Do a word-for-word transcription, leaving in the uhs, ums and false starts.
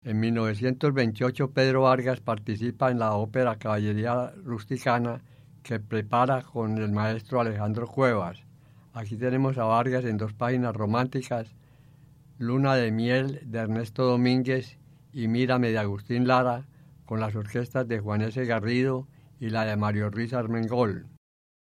En mil novecientos veintiocho Pedro Vargas participa en la ópera Caballería Rusticana que prepara con el maestro Alejandro Cuevas. Aquí tenemos a Vargas en dos páginas románticas, Luna de miel de Ernesto Domínguez y Mírame de Agustín Lara, con las orquestas de Juan S. Garrido y la de Mario Ruiz Armengol.